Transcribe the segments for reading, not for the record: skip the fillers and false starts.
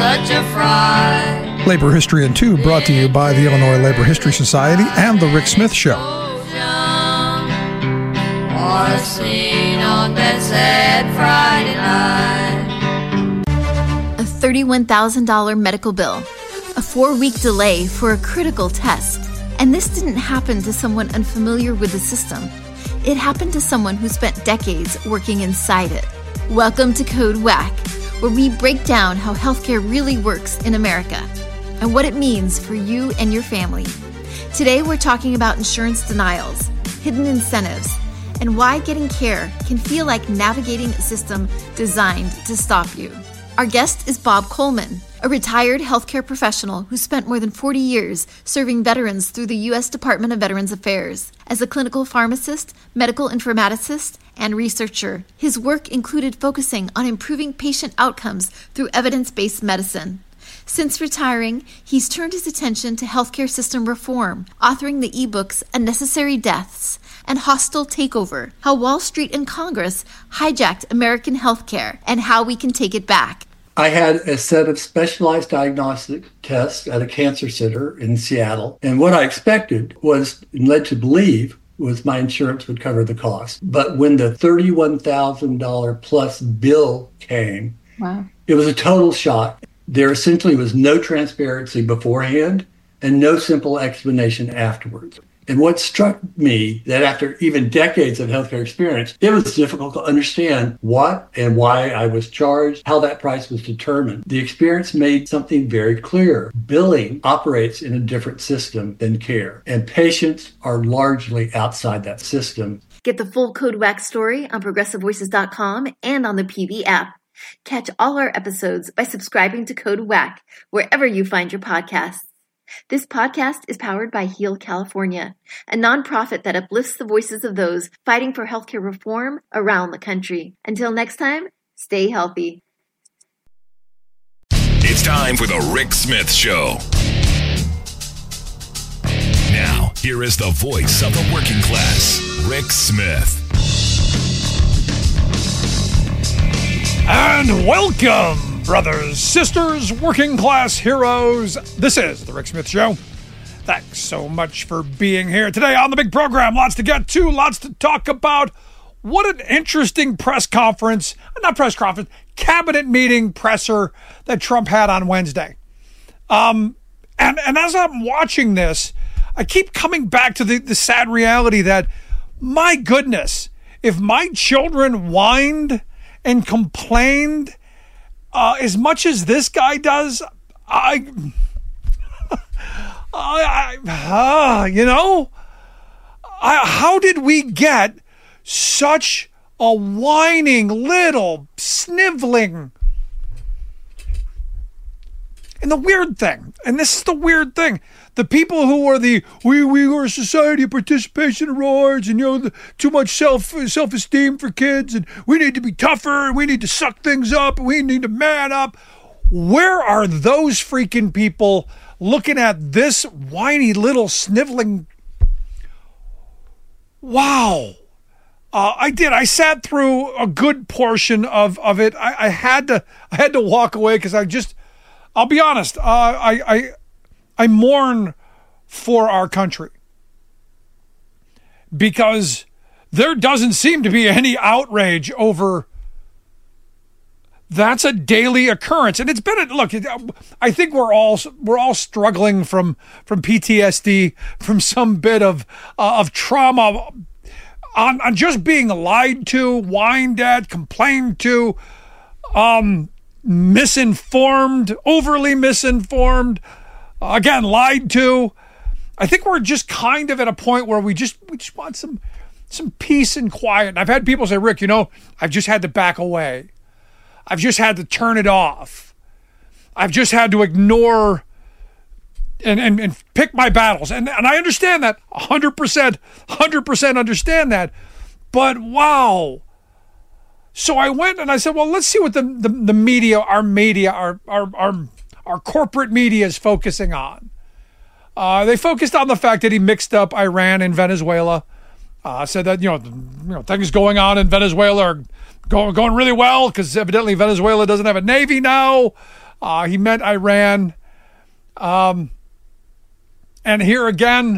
such a fright. Labor History in 2 brought to you by the Illinois Labor History Society and The Rick Smith Show. Or seen on that sad Friday night. A $31,000 medical bill, a 4-week delay for a critical test. And this didn't happen to someone unfamiliar with the system. It happened to someone who spent decades working inside it. Welcome to Code Whack, where we break down how healthcare really works in America and what it means for you and your family. Today, we're talking about insurance denials, hidden incentives, and why getting care can feel like navigating a system designed to stop you. Our guest is Bob Coleman, a retired healthcare professional who spent more than 40 years serving veterans through the U.S. Department of Veterans Affairs. As a clinical pharmacist, medical informaticist, and researcher, his work included focusing on improving patient outcomes through evidence-based medicine. Since retiring, he's turned his attention to healthcare system reform, authoring the ebooks Unnecessary Deaths and Hostile Takeover, How Wall Street and Congress Hijacked American Healthcare and How We Can Take It Back. I had a set of specialized diagnostic tests at a cancer center in Seattle. And what I expected was, and led to believe, was my insurance would cover the cost. But when the $31,000 plus bill came, Wow. It was a total shock. There essentially was no transparency beforehand and no simple explanation afterwards. And what struck me that after even decades of healthcare experience, it was difficult to understand what and why I was charged, how that price was determined. The experience made something very clear. Billing operates in a different system than care, and patients are largely outside that system. Get the full Code Whack story on ProgressiveVoices.com and on the PV app. Catch all our episodes by subscribing to Code Whack wherever you find your podcasts. This podcast is powered by Heal California, a nonprofit that uplifts the voices of those fighting for healthcare reform around the country. Until next time, stay healthy. It's time for the Rick Smith Show. Now, here is the voice of the working class, Rick Smith. And welcome, brothers, sisters, working class heroes. This is the Rick Smith Show. Thanks so much for being here today on the big program. Lots to get to, lots to talk about. What an interesting cabinet meeting presser that Trump had on Wednesday. And as I'm watching this, I keep coming back to the sad reality that, my goodness, if my children whined and complained as much as this guy does, how did we get such a whining little sniveling? And the weird thing, and this is the weird thing, the people who are we are a society of participation and rewards, and too much self-esteem for kids, and we need to be tougher, and we need to suck things up, and we need to man up. Where are those freaking people looking at this whiny little sniveling? Wow. I sat through a good portion of it. I had to walk away because I'll be honest, I mourn for our country because there doesn't seem to be any outrage over that's a daily occurrence. And it's been I think we're all struggling from PTSD, from some bit of trauma on just being lied to, whined at, complained to, misinformed, overly misinformed, again, lied to. I think we're just kind of at a point where we just want some peace and quiet. And I've had people say, Rick, I've just had to back away. I've just had to turn it off. I've just had to ignore and pick my battles. And I understand that 100% understand that. But wow. So I went and I said, well, let's see what the media, our corporate media is focusing on. They focused on the fact that he mixed up Iran and Venezuela. Said that, things going on in Venezuela are going really well because evidently Venezuela doesn't have a navy now. He meant Iran. And here again,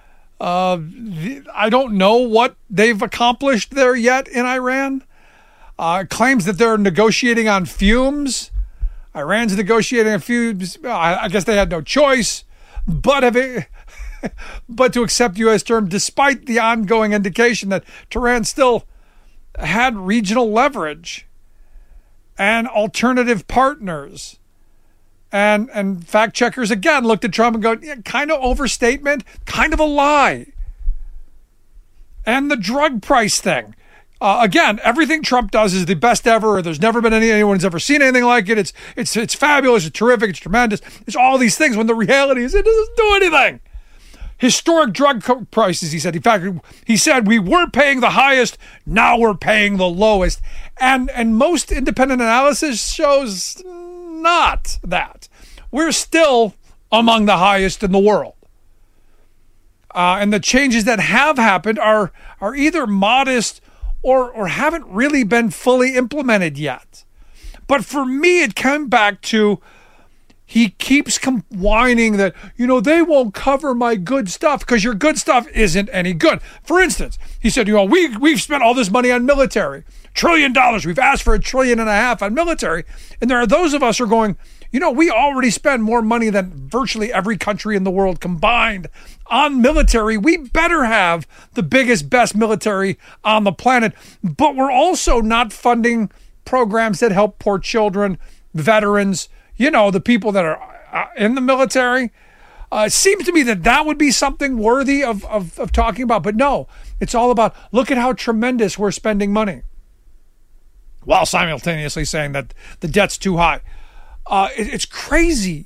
I don't know what they've accomplished there yet in Iran. Claims that they're negotiating on fumes. Iran's negotiating on fumes. I guess they had no choice but to accept U.S. terms, despite the ongoing indication that Tehran still had regional leverage and alternative partners. And fact checkers again looked at Trump and go, yeah, kind of overstatement, kind of a lie. And the drug price thing. Again, everything Trump does is the best ever. There's never been anyone's ever seen anything like it. It's fabulous. It's terrific. It's tremendous. It's all these things when the reality is it doesn't do anything. Historic drug prices, he said. In fact, he said we were paying the highest. Now we're paying the lowest. And most independent analysis shows not that. We're still among the highest in the world. And the changes that have happened are either modest or haven't really been fully implemented yet. But for me, it came back to he keeps whining that, they won't cover my good stuff because your good stuff isn't any good. For instance, he said, we've spent all this money on military, $1 trillion. We've asked for $1.5 trillion on military. And there are those of us who are going, we already spend more money than virtually every country in the world combined on military. We better have the biggest, best military on the planet. But we're also not funding programs that help poor children, veterans, the people that are in the military. It seems to me that would be something worthy of talking about. But no, it's all about, look at how tremendous we're spending money, while simultaneously saying that the debt's too high. It's crazy,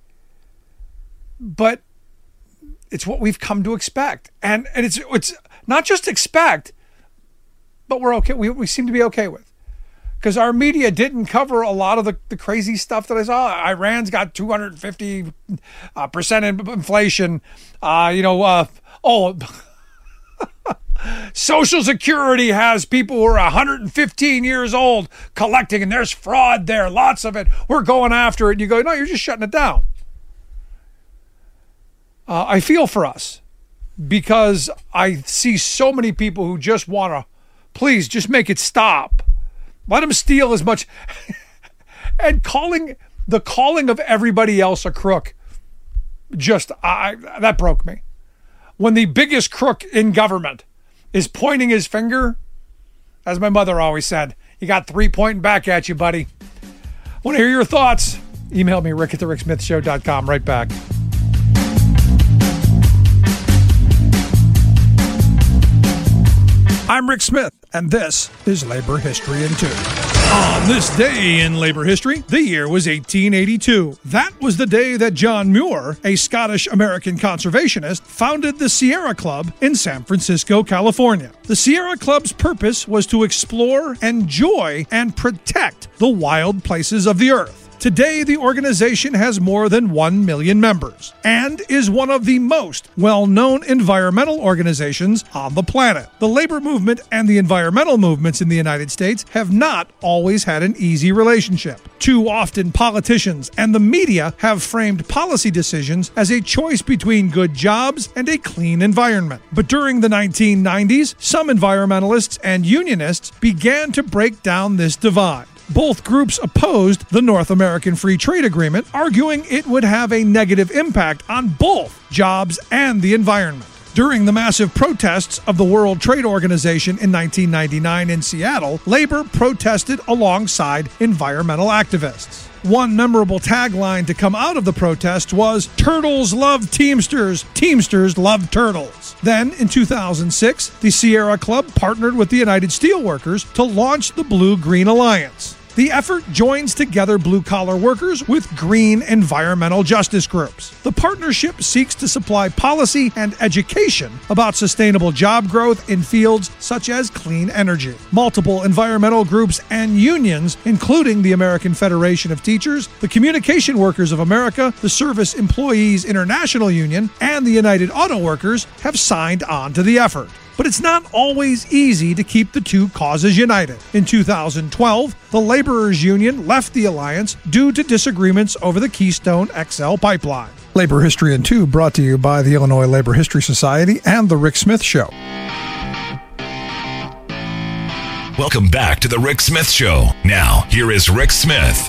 but it's what we've come to expect. And it's not just expect, but we're okay. We seem to be okay with. Because our media didn't cover a lot of the crazy stuff that I saw. Iran's got 250% inflation. Social Security has people who are 115 years old collecting, and there's fraud there, lots of it. We're going after it. And you go, no, you're just shutting it down. I feel for us because I see so many people who just want to, please just make it stop. Let them steal as much. And calling of everybody else a crook, that broke me. When the biggest crook in government is pointing his finger, as my mother always said, you got 3 pointing back at you, buddy. I want to hear your thoughts. Email me, rick@thericksmithshow.com. Right back. I'm Rick Smith, and this is Labor History in 2. On this day in labor history, the year was 1882. That was the day that John Muir, a Scottish-American conservationist, founded the Sierra Club in San Francisco, California. The Sierra Club's purpose was to explore, enjoy, and protect the wild places of the earth. Today, the organization has more than 1 million members and is one of the most well-known environmental organizations on the planet. The labor movement and the environmental movements in the United States have not always had an easy relationship. Too often, politicians and the media have framed policy decisions as a choice between good jobs and a clean environment. But during the 1990s, some environmentalists and unionists began to break down this divide. Both groups opposed the North American Free Trade Agreement, arguing it would have a negative impact on both jobs and the environment. During the massive protests of the World Trade Organization in 1999 in Seattle, labor protested alongside environmental activists. One memorable tagline to come out of the protest was, "Turtles love Teamsters, Teamsters love turtles." Then, in 2006, the Sierra Club partnered with the United Steelworkers to launch the Blue-Green Alliance. The effort joins together blue-collar workers with green environmental justice groups. The partnership seeks to supply policy and education about sustainable job growth in fields such as clean energy. Multiple environmental groups and unions, including the American Federation of Teachers, the Communication Workers of America, the Service Employees International Union, and the United Auto Workers, have signed on to the effort. but it's not always easy to keep the two causes united. In 2012, the Laborers Union left the alliance due to disagreements over the Keystone XL pipeline. Labor History in 2 brought to you by the Illinois Labor History Society and The Rick Smith Show. Welcome back to The Rick Smith Show. Now, here is Rick Smith.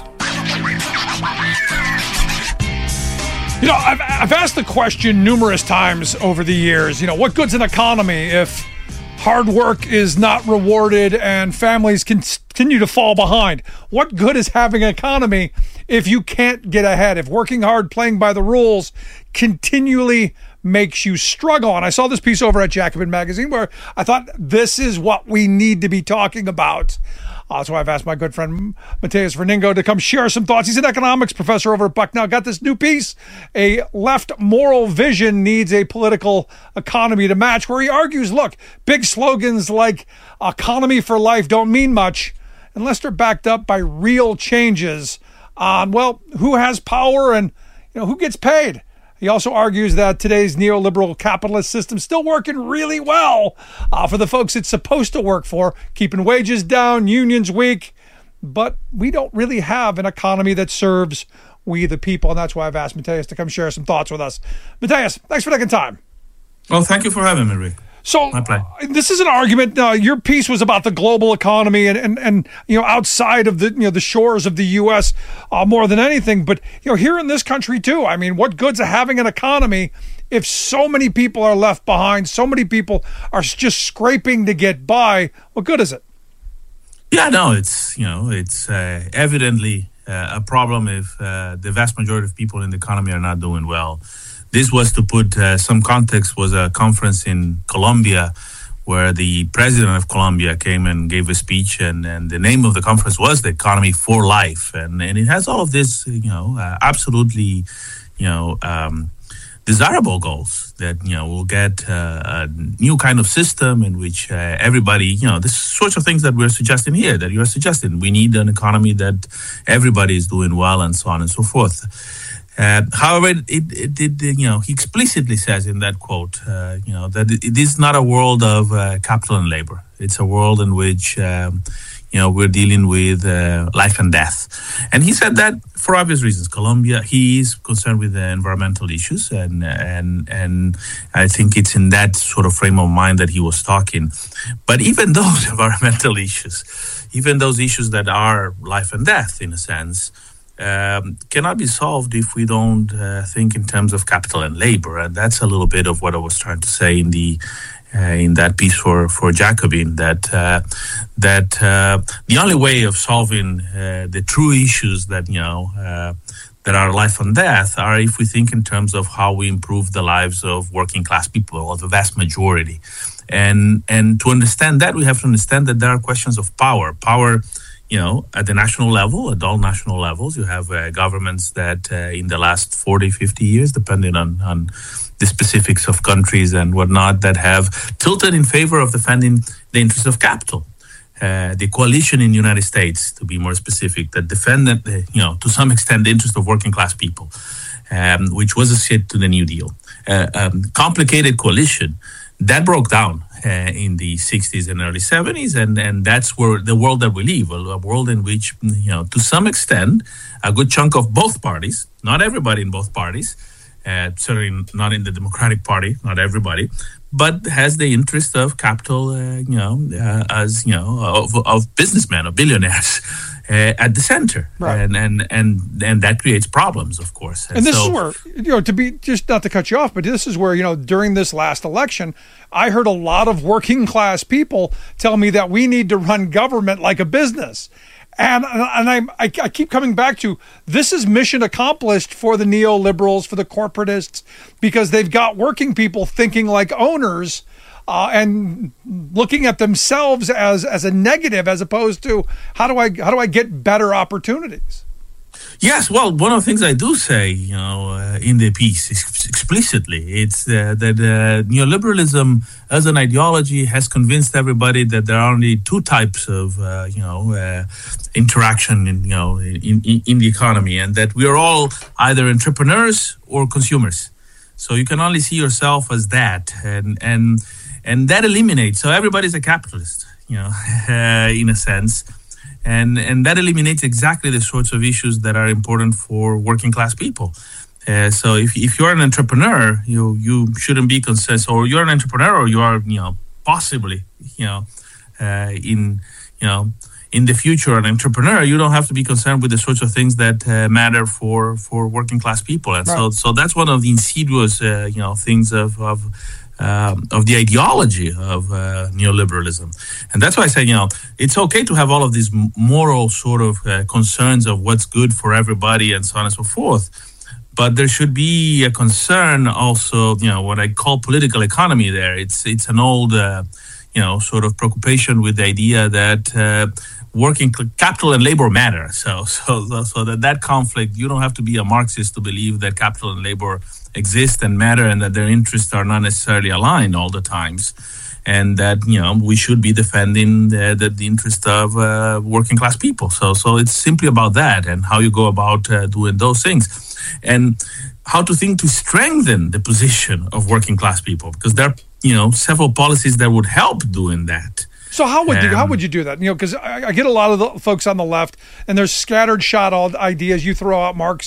You know, I've asked the question numerous times over the years, you know, what good's an economy if hard work is not rewarded and families continue to fall behind? What good is having an economy if you can't get ahead, if working hard, playing by the rules continually makes you struggle? And I saw this piece over at Jacobin Magazine where I thought this is what we need to be talking about. So I've asked my good friend Mateus Verningo to come share some thoughts. He's an economics professor over at Bucknell. Got this new piece, A Left Moral Vision Needs a Political Economy to Match, where he argues, look, big slogans like economy for life don't mean much unless they're backed up by real changes on, well, who has power and, you know, who gets paid. He also argues that today's neoliberal capitalist system is still working really well for the folks it's supposed to work for, keeping wages down, unions weak, but we don't really have an economy that serves we the people, and that's why I've asked Mateus to come share some thoughts with us. Mateus, thanks for taking time. Well, thank you for having me, Rick. So this is an argument. Your piece was about the global economy and you know, outside of the, you know, the shores of the U.S. More than anything. But, you know, here in this country too. I mean, what good's having an economy if so many people are left behind? So many people are just scraping to get by. What good is it? Yeah, no, it's evidently a problem if the vast majority of people in the economy are not doing well. This was, to put some context, was a conference in Colombia where the president of Colombia came and gave a speech, and the name of the conference was The Economy for Life. And it has all of this, absolutely, desirable goals that, will get a new kind of system in which everybody, the sorts of things that we're suggesting here, that you're suggesting. We need an economy that everybody is doing well and so on and so forth. However, he explicitly says in that quote, that it is not a world of capital and labor. It's a world in which, we're dealing with life and death. And he said that for obvious reasons. Colombia, he is concerned with the environmental issues, and I think it's in that sort of frame of mind that he was talking. But even those environmental issues, even those issues that are life and death in a sense, cannot be solved if we don't think in terms of capital and labor, and that's a little bit of what I was trying to say in that piece for Jacobin. That the only way of solving the true issues that that are life and death are if we think in terms of how we improve the lives of working class people, or the vast majority, and to understand that, we have to understand that there are questions of power. At the national level, at all national levels, you have governments that in the last 40, 50 years, depending on the specifics of countries and whatnot, that have tilted in favor of defending the interests of capital. The coalition in the United States, to be more specific, that defended, to some extent, the interest of working class people, which was associated to the New Deal. Complicated coalition that broke down in the 60s and early 70s, and that's where the world that we live, a world in which, to some extent, a good chunk of both parties, not everybody in both parties, certainly not in the Democratic Party, not everybody, but has the interest of capital, of businessmen, of billionaires at the center, right. and that creates problems, of course. And this is where, to be, just not to cut you off, but this is where, during this last election, I heard a lot of working class people tell me that we need to run government like a business. And I keep coming back to, this is mission accomplished for the neoliberals, for the corporatists, because they've got working people thinking like owners and looking at themselves as a negative, as opposed to how do I get better opportunities? Yes, well, one of the things I do say, in the piece explicitly, it's that neoliberalism as an ideology has convinced everybody that there are only two types of, interaction in the economy, and that we are all either entrepreneurs or consumers. So you can only see yourself as that, and And that eliminates, so everybody's a capitalist, in a sense. And that eliminates exactly the sorts of issues that are important for working class people. So if you're an entrepreneur, you shouldn't be concerned, or you're an entrepreneur, or you are, possibly, in the future, an entrepreneur, you don't have to be concerned with the sorts of things that matter for working class people. And right. so that's one of the insidious, things of the ideology of neoliberalism. And that's why I say, it's okay to have all of these moral sort of concerns of what's good for everybody and so on and so forth. But there should be a concern also, what I call political economy there. It's an old, sort of preoccupation with the idea that working capital and labor matter. So that conflict, you don't have to be a Marxist to believe that capital and labor exist and matter, and that their interests are not necessarily aligned all the times, and that we should be defending the interest of working class people. So it's simply about that, and how you go about doing those things, and how to think to strengthen the position of working class people, because there are several policies that would help doing that. So how would you do that? Because I get a lot of the folks on the left, and there's scattered shot ideas. You throw out Marx